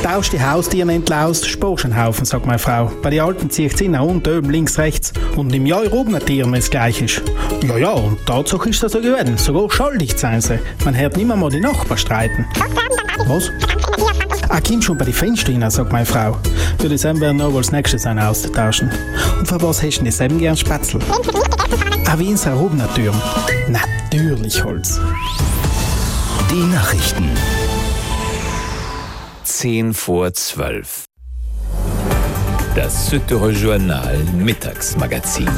Tausch die Haustiere entlaust, sparst einen Haufen, sagt meine Frau. Bei den Alten zieht es innen und oben, links, rechts. Und im Jahr oben Tieren, wenn es gleich ist. Ja, und Tatsache ist das so gewesen. Sogar schuldig sein sie. Man hört nicht mehr die Nachbarn streiten. Was? Komm schon bei den Fenstern rein, sagt meine Frau. Für die Sam werden noch als nächstes einen austauschen. Und für was hast du denn Sam gern Spätzle? Wie in seiner Rubner-Tür. Natürlich Holz. Die Nachrichten. 10:10. Das Südtirol-Journal Mittagsmagazin.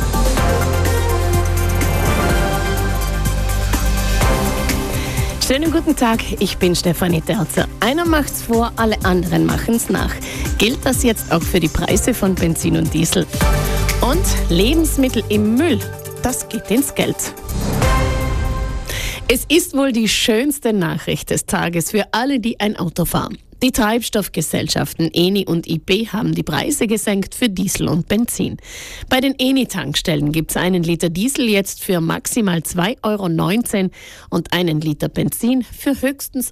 Schönen guten Tag, ich bin Stefanie Terzer. Einer macht's vor, alle anderen machen's nach. Gilt das jetzt auch für die Preise von Benzin und Diesel? Und Lebensmittel im Müll, das geht ins Geld. Es ist wohl die schönste Nachricht des Tages für alle, die ein Auto fahren. Die Treibstoffgesellschaften Eni und IP haben die Preise gesenkt für Diesel und Benzin. Bei den Eni-Tankstellen gibt es einen Liter Diesel jetzt für maximal 2,19 € und einen Liter Benzin für höchstens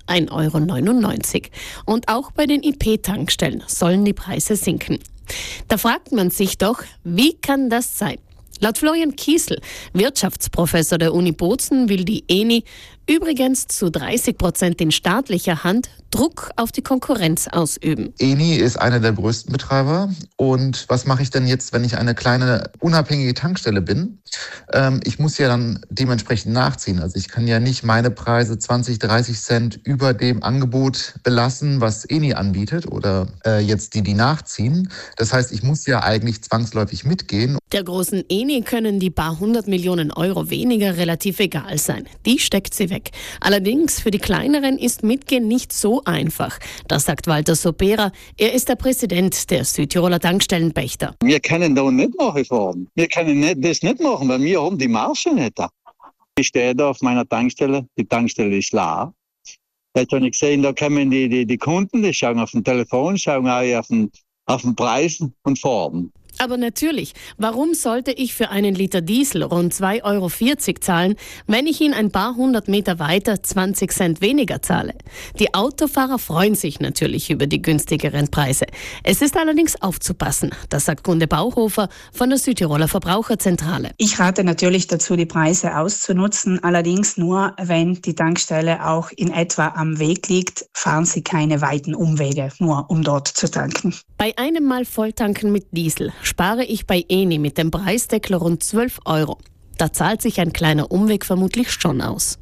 1,99 €. Und auch bei den IP-Tankstellen sollen die Preise sinken. Da fragt man sich doch, wie kann das sein? Laut Florian Kiesel, Wirtschaftsprofessor der Uni Bozen, will die Eni übrigens zu 30% in staatlicher Hand Druck auf die Konkurrenz ausüben. Eni ist einer der größten Betreiber. Und was mache ich denn jetzt, wenn ich eine kleine unabhängige Tankstelle bin? Ich muss ja dann dementsprechend nachziehen. Also ich kann ja nicht meine Preise 20, 30 Cent über dem Angebot belassen, was Eni anbietet oder jetzt die nachziehen. Das heißt, ich muss ja eigentlich zwangsläufig mitgehen. Der großen Eni können die paar 100 Millionen Euro weniger relativ egal sein. Die steckt sie weg. Allerdings für die kleineren ist Mitgehen nicht so einfach. Das sagt Walter Sopera. Er ist der Präsident der Südtiroler Tankstellenpächter. Wir können da nicht nachfahren. Wir können das nicht machen, weil wir haben die Marge nicht. Ich stehe da auf meiner Tankstelle. Die Tankstelle ist leer. Jetzt habe ich gesehen, da kommen die Kunden, die schauen auf dem Telefon, schauen auch auf den Preis und fahren. Aber natürlich, warum sollte ich für einen Liter Diesel rund 2,40 € zahlen, wenn ich ihn ein paar hundert Meter weiter 20 Cent weniger zahle? Die Autofahrer freuen sich natürlich über die günstigeren Preise. Es ist allerdings aufzupassen, das sagt Gunde Bauhofer von der Südtiroler Verbraucherzentrale. Ich rate natürlich dazu, die Preise auszunutzen, allerdings nur, wenn die Tankstelle auch in etwa am Weg liegt, fahren Sie keine weiten Umwege, nur um dort zu tanken. Bei einem Mal Volltanken mit Diesel spare ich bei Eni mit dem Preisdeckel rund 12 €. Da zahlt sich ein kleiner Umweg vermutlich schon aus.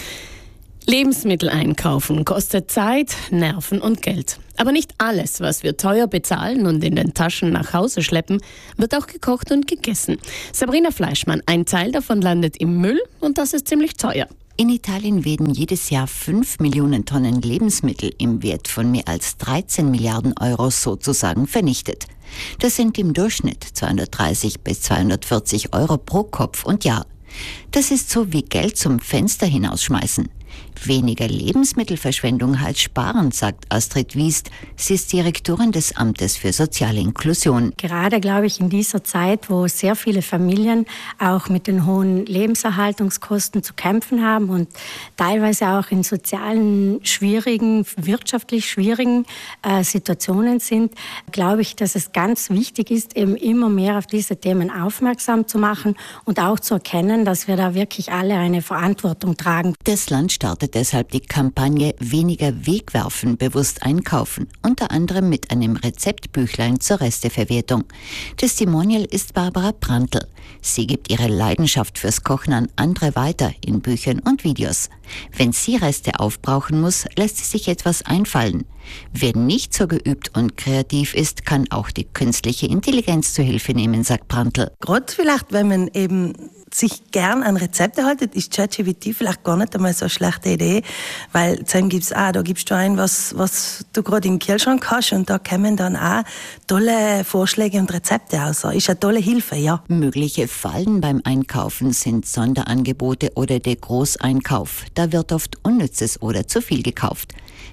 Lebensmittel einkaufen kostet Zeit, Nerven und Geld. Aber nicht alles, was wir teuer bezahlen und in den Taschen nach Hause schleppen, wird auch gekocht und gegessen. Sabrina Fleischmann, ein Teil davon landet im Müll und das ist ziemlich teuer. In Italien werden jedes Jahr 5 Millionen Tonnen Lebensmittel im Wert von mehr als 13 Milliarden € sozusagen vernichtet. Das sind im Durchschnitt 230 bis 240 € pro Kopf und Jahr. Das ist so wie Geld zum Fenster hinausschmeißen. Weniger Lebensmittelverschwendung als Sparen, sagt Astrid Wiest. Sie ist Direktorin des Amtes für soziale Inklusion. Gerade, glaube ich, in dieser Zeit, wo sehr viele Familien auch mit den hohen Lebenserhaltungskosten zu kämpfen haben und teilweise auch in sozialen schwierigen, wirtschaftlich schwierigen Situationen sind, glaube ich, dass es ganz wichtig ist, eben immer mehr auf diese Themen aufmerksam zu machen und auch zu erkennen, dass wir da wirklich alle eine Verantwortung tragen. Das Land startet deshalb die Kampagne Weniger wegwerfen, bewusst einkaufen, unter anderem mit einem Rezeptbüchlein zur Resteverwertung. Testimonial ist Barbara Prantl. Sie gibt ihre Leidenschaft fürs Kochen an andere weiter in Büchern und Videos. Wenn sie Reste aufbrauchen muss, lässt sie sich etwas einfallen. Wer nicht so geübt und kreativ ist, kann auch die künstliche Intelligenz zu Hilfe nehmen, sagt Prantl. Gerade vielleicht, wenn man eben sich gern an Rezepte haltet, ist ChatGPT vielleicht gar nicht einmal so eine schlechte Idee, weil dann gibt's auch, da gibst du ein, was du gerade im Kühlschrank hast und da kommen dann auch tolle Vorschläge und Rezepte raus. Ist eine tolle Hilfe, ja. Mögliche Fallen beim Einkaufen sind Sonderangebote oder der Großeinkauf. Da wird oft Unnützes oder zu viel gekauft.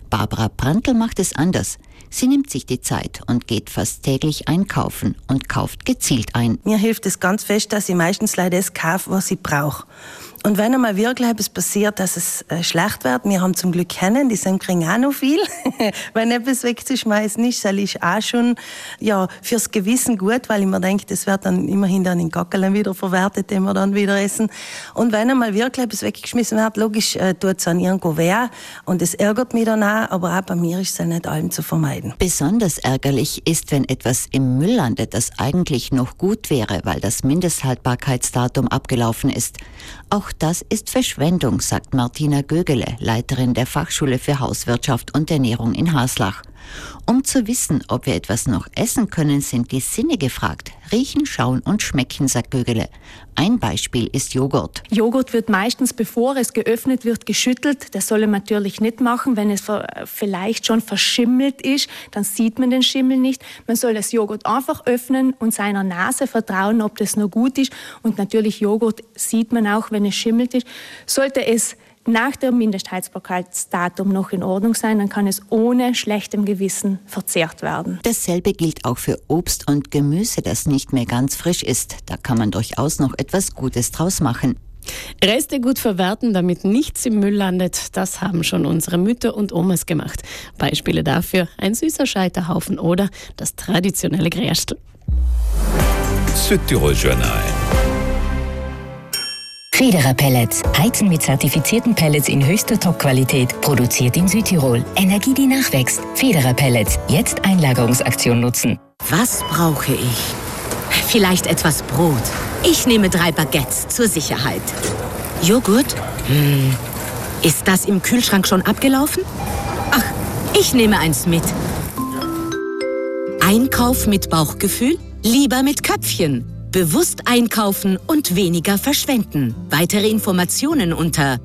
Barbara Prantl macht es anders. Sie nimmt sich die Zeit und geht fast täglich einkaufen und kauft gezielt ein. Mir hilft es ganz fest, dass ich meistens leider das kaufe, was ich brauche. Und wenn einmal wirklich etwas passiert, dass es schlecht wird, wir haben zum Glück kennen, die kriegen auch noch viel. Wenn etwas wegzuschmeißen ist, ist auch schon fürs Gewissen gut, weil ich mir denke, das wird dann immerhin dann in Gackeln wieder verwertet, den wir dann wieder essen. Und wenn einmal wirklich etwas weggeschmissen wird, logisch tut es an irgendwo weh und es ärgert mich dann auch, aber auch bei mir ist es nicht allem zu vermeiden. Besonders ärgerlich ist, wenn etwas im Müll landet, das eigentlich noch gut wäre, weil das Mindesthaltbarkeitsdatum abgelaufen ist. Auch das ist Verschwendung, sagt Martina Gögele, Leiterin der Fachschule für Hauswirtschaft und Ernährung in Haslach. Um zu wissen, ob wir etwas noch essen können, sind die Sinne gefragt. Riechen, schauen und schmecken, sagt Gögele. Ein Beispiel ist Joghurt. Joghurt wird meistens, bevor es geöffnet wird, geschüttelt. Das soll man natürlich nicht machen. Wenn es vielleicht schon verschimmelt ist, dann sieht man den Schimmel nicht. Man soll das Joghurt einfach öffnen und seiner Nase vertrauen, ob das noch gut ist. Und natürlich Joghurt sieht man auch, wenn es schimmelt ist. Sollte es nach dem Mindesthaltbarkeitsdatum noch in Ordnung sein, dann kann es ohne schlechtem Gewissen verzehrt werden. Dasselbe gilt auch für Obst und Gemüse, das nicht mehr ganz frisch ist. Da kann man durchaus noch etwas Gutes draus machen. Reste gut verwerten, damit nichts im Müll landet, das haben schon unsere Mütter und Omas gemacht. Beispiele dafür: ein süßer Scheiterhaufen oder das traditionelle Gräschtl. Südtirol Journal. Federer Pellets. Heizen mit zertifizierten Pellets in höchster Top-Qualität. Produziert in Südtirol. Energie, die nachwächst. Federer Pellets. Jetzt Einlagerungsaktion nutzen. Was brauche ich? Vielleicht etwas Brot. Ich nehme 3 Baguettes zur Sicherheit. Joghurt? Ist das im Kühlschrank schon abgelaufen? Ach, ich nehme eins mit. Einkauf mit Bauchgefühl? Lieber mit Köpfchen. Bewusst einkaufen und weniger verschwenden. Weitere Informationen unter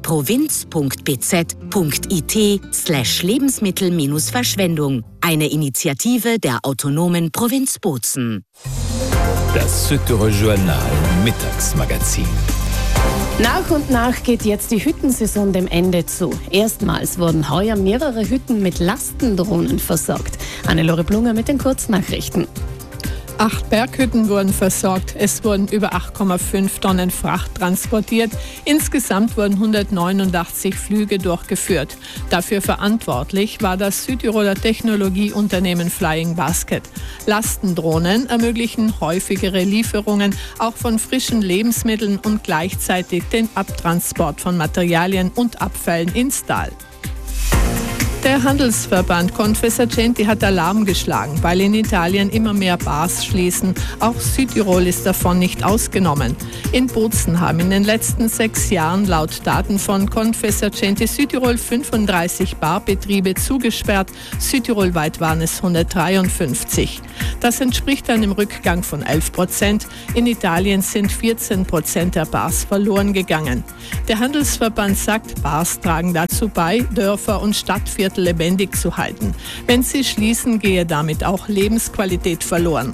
provinz.bz.it/Lebensmittel-Verschwendung. Eine Initiative der autonomen Provinz Bozen. Das Südtirol Journal Mittagsmagazin. Nach und nach geht jetzt die Hüttensaison dem Ende zu. Erstmals wurden heuer mehrere Hütten mit Lastendrohnen versorgt. Annelore Blunger mit den Kurznachrichten. 8 Berghütten wurden versorgt. Es wurden über 8,5 Tonnen Fracht transportiert. Insgesamt wurden 189 Flüge durchgeführt. Dafür verantwortlich war das Südtiroler Technologieunternehmen Flying Basket. Lastendrohnen ermöglichen häufigere Lieferungen, auch von frischen Lebensmitteln und gleichzeitig den Abtransport von Materialien und Abfällen ins Tal. Der Handelsverband Confesercenti hat Alarm geschlagen, weil in Italien immer mehr Bars schließen. Auch Südtirol ist davon nicht ausgenommen. In Bozen haben in den letzten 6 Jahren laut Daten von Confesercenti Südtirol 35 Barbetriebe zugesperrt. Südtirolweit waren es 153. Das entspricht einem Rückgang von 11%. In Italien sind 14% der Bars verloren gegangen. Der Handelsverband sagt, Bars tragen dazu bei, Dörfer und Stadtviertel lebendig zu halten. Wenn sie schließen, gehe damit auch Lebensqualität verloren.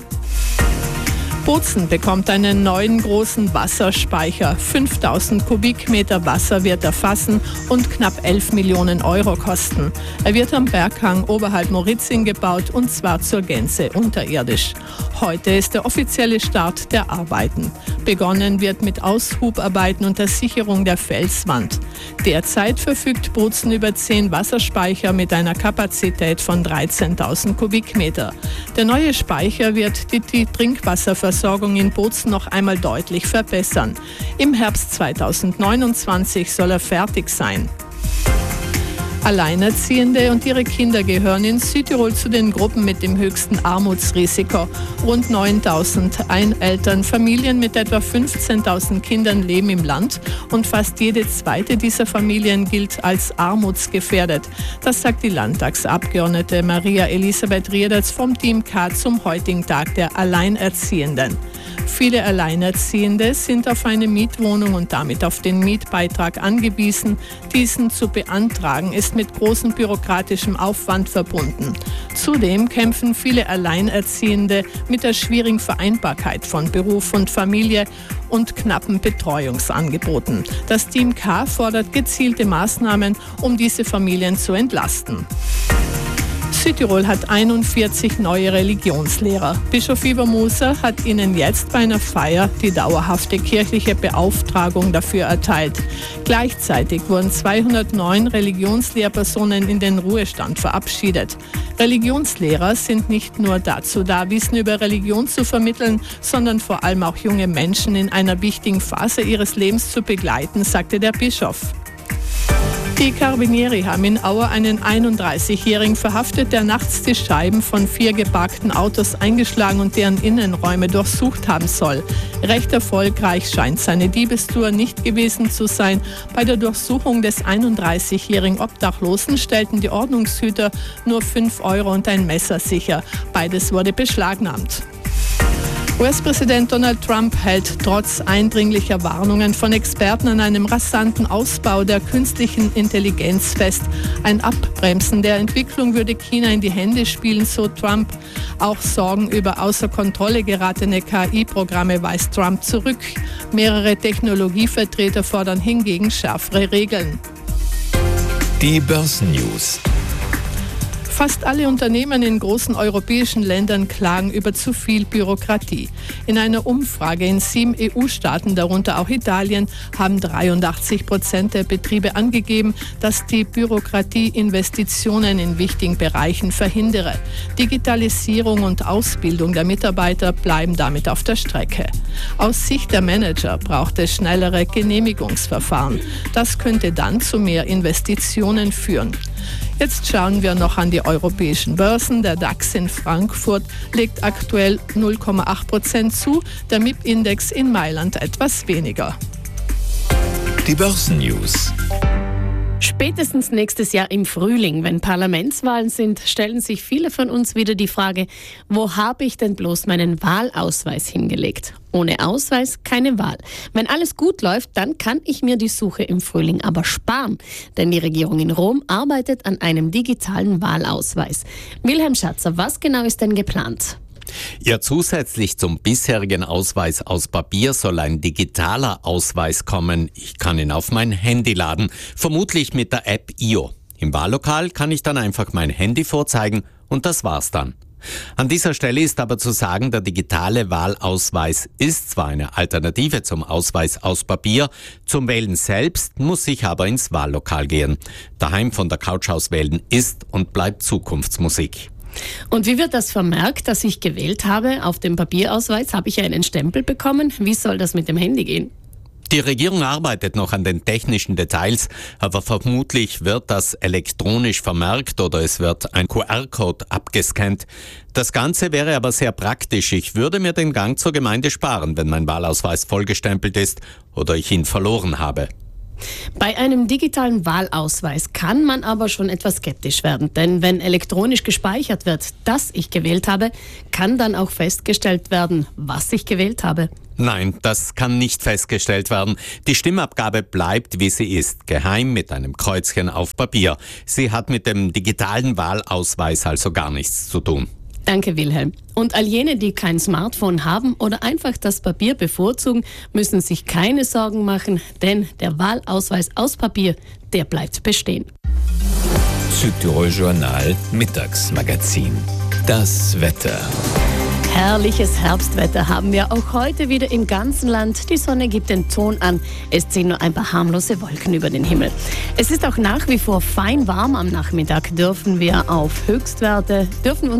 Bozen bekommt einen neuen großen Wasserspeicher. 5000 Kubikmeter Wasser wird er fassen und knapp 11 Millionen Euro kosten. Er wird am Berghang oberhalb Moritzing gebaut und zwar zur Gänze unterirdisch. Heute ist der offizielle Start der Arbeiten. Begonnen wird mit Aushubarbeiten und der Sicherung der Felswand. Derzeit verfügt Bozen über 10 Wasserspeicher mit einer Kapazität von 13.000 Kubikmeter. Der neue Speicher wird die Trinkwasserversorgung in Bozen noch einmal deutlich verbessern. Im Herbst 2029 soll er fertig sein. Alleinerziehende und ihre Kinder gehören in Südtirol zu den Gruppen mit dem höchsten Armutsrisiko. Rund 9.000 Einelternfamilien mit etwa 15.000 Kindern leben im Land und fast jede zweite dieser Familien gilt als armutsgefährdet. Das sagt die Landtagsabgeordnete Maria Elisabeth Rierdatz vom Team K zum heutigen Tag der Alleinerziehenden. Viele Alleinerziehende sind auf eine Mietwohnung und damit auf den Mietbeitrag angewiesen. Diesen zu beantragen ist mit großem bürokratischem Aufwand verbunden. Zudem kämpfen viele Alleinerziehende mit der schwierigen Vereinbarkeit von Beruf und Familie und knappen Betreuungsangeboten. Das Team K fordert gezielte Maßnahmen, um diese Familien zu entlasten. Südtirol hat 41 neue Religionslehrer. Bischof Ivo Moser hat ihnen jetzt bei einer Feier die dauerhafte kirchliche Beauftragung dafür erteilt. Gleichzeitig wurden 209 Religionslehrpersonen in den Ruhestand verabschiedet. Religionslehrer sind nicht nur dazu da, Wissen über Religion zu vermitteln, sondern vor allem auch junge Menschen in einer wichtigen Phase ihres Lebens zu begleiten, sagte der Bischof. Die Carabinieri haben in Auer einen 31-Jährigen verhaftet, der nachts die Scheiben von 4 geparkten Autos eingeschlagen und deren Innenräume durchsucht haben soll. Recht erfolgreich scheint seine Diebestour nicht gewesen zu sein. Bei der Durchsuchung des 31-jährigen Obdachlosen stellten die Ordnungshüter nur 5 Euro und ein Messer sicher. Beides wurde beschlagnahmt. US-Präsident Donald Trump hält trotz eindringlicher Warnungen von Experten an einem rasanten Ausbau der künstlichen Intelligenz fest. Ein Abbremsen der Entwicklung würde China in die Hände spielen, so Trump. Auch Sorgen über außer Kontrolle geratene KI-Programme weist Trump zurück. Mehrere Technologievertreter fordern hingegen schärfere Regeln. Die Börsennews. Fast alle Unternehmen in großen europäischen Ländern klagen über zu viel Bürokratie. In einer Umfrage in 7 EU-Staaten, darunter auch Italien, haben 83% der Betriebe angegeben, dass die Bürokratie Investitionen in wichtigen Bereichen verhindere. Digitalisierung und Ausbildung der Mitarbeiter bleiben damit auf der Strecke. Aus Sicht der Manager braucht es schnellere Genehmigungsverfahren. Das könnte dann zu mehr Investitionen führen. Jetzt schauen wir noch an die europäischen Börsen. Der DAX in Frankfurt legt aktuell 0,8% zu, der MIP-Index in Mailand etwas weniger. Die Börsennews. Spätestens nächstes Jahr im Frühling, wenn Parlamentswahlen sind, stellen sich viele von uns wieder die Frage, wo habe ich denn bloß meinen Wahlausweis hingelegt? Ohne Ausweis keine Wahl. Wenn alles gut läuft, dann kann ich mir die Suche im Frühling aber sparen. Denn die Regierung in Rom arbeitet an einem digitalen Wahlausweis. Wilhelm Schatzer, was genau ist denn geplant? Ja, zusätzlich zum bisherigen Ausweis aus Papier soll ein digitaler Ausweis kommen. Ich kann ihn auf mein Handy laden, vermutlich mit der App IO. Im Wahllokal kann ich dann einfach mein Handy vorzeigen und das war's dann. An dieser Stelle ist aber zu sagen, der digitale Wahlausweis ist zwar eine Alternative zum Ausweis aus Papier, zum Wählen selbst muss ich aber ins Wahllokal gehen. Daheim von der Couch aus wählen ist und bleibt Zukunftsmusik. Und wie wird das vermerkt, dass ich gewählt habe? Auf dem Papierausweis habe ich ja einen Stempel bekommen. Wie soll das mit dem Handy gehen? Die Regierung arbeitet noch an den technischen Details, aber vermutlich wird das elektronisch vermerkt oder es wird ein QR-Code abgescannt. Das Ganze wäre aber sehr praktisch. Ich würde mir den Gang zur Gemeinde sparen, wenn mein Wahlausweis vollgestempelt ist oder ich ihn verloren habe. Bei einem digitalen Wahlausweis kann man aber schon etwas skeptisch werden, denn wenn elektronisch gespeichert wird, dass ich gewählt habe, kann dann auch festgestellt werden, was ich gewählt habe. Nein, das kann nicht festgestellt werden. Die Stimmabgabe bleibt, wie sie ist, geheim mit einem Kreuzchen auf Papier. Sie hat mit dem digitalen Wahlausweis also gar nichts zu tun. Danke, Wilhelm. Und all jene, die kein Smartphone haben oder einfach das Papier bevorzugen, müssen sich keine Sorgen machen, denn der Wahlausweis aus Papier, der bleibt bestehen. Südtirol Journal Mittagsmagazin. Das Wetter. Herrliches Herbstwetter haben wir auch heute wieder im ganzen Land. Die Sonne gibt den Ton an. Es ziehen nur ein paar harmlose Wolken über den Himmel. Es ist auch nach wie vor fein warm. Am Nachmittag dürfen wir uns auf Höchstwerte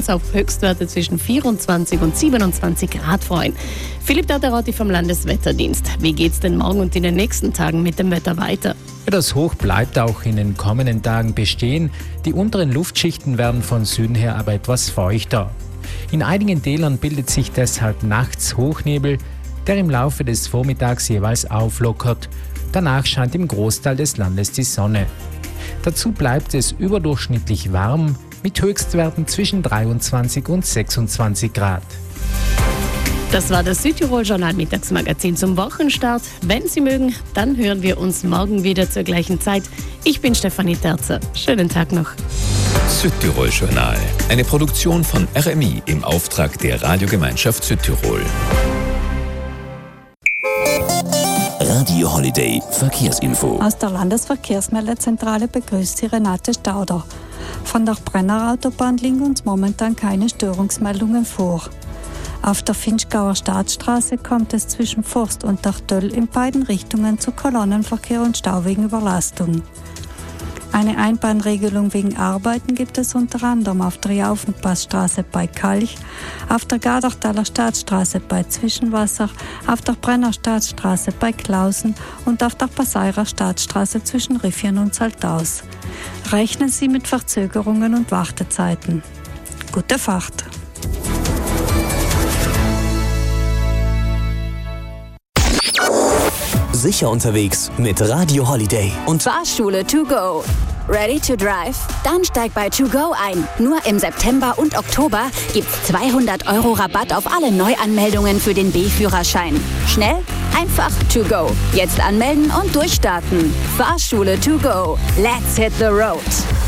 zwischen 24 und 27 Grad freuen. Philipp Daterotti vom Landeswetterdienst. Wie geht's denn morgen und in den nächsten Tagen mit dem Wetter weiter? Ja, das Hoch bleibt auch in den kommenden Tagen bestehen. Die unteren Luftschichten werden von Süden her aber etwas feuchter. In einigen Tälern bildet sich deshalb nachts Hochnebel, der im Laufe des Vormittags jeweils auflockert. Danach scheint im Großteil des Landes die Sonne. Dazu bleibt es überdurchschnittlich warm mit Höchstwerten zwischen 23 und 26 Grad. Das war das Südtirol-Journal Mittagsmagazin zum Wochenstart. Wenn Sie mögen, dann hören wir uns morgen wieder zur gleichen Zeit. Ich bin Stefanie Terzer. Schönen Tag noch. Südtirol-Journal. Eine Produktion von RMI im Auftrag der Radiogemeinschaft Südtirol. Radio Holiday Verkehrsinfo. Aus der Landesverkehrsmeldezentrale begrüßt Sie Renate Stauder. Von der Brennerautobahn liegen uns momentan keine Störungsmeldungen vor. Auf der Finchgauer Staatsstraße kommt es zwischen Forst und Dachtöll in beiden Richtungen zu Kolonnenverkehr und Stau wegen Überlastung. Eine Einbahnregelung wegen Arbeiten gibt es unter anderem auf der Jaufenpassstraße bei Kalch, auf der Gardachtaler Staatsstraße bei Zwischenwasser, auf der Brenner Staatsstraße bei Klausen und auf der Passeirer Staatsstraße zwischen Riffien und Saltaus. Rechnen Sie mit Verzögerungen und Wartezeiten. Gute Fahrt! Sicher unterwegs mit Radio Holiday und Fahrschule to go. Ready to drive? Dann steig bei To Go ein. Nur im September und Oktober gibt's 200 € Rabatt auf alle Neuanmeldungen für den B-Führerschein. Schnell, einfach To Go. Jetzt anmelden und durchstarten. Fahrschule To Go. Let's hit the road.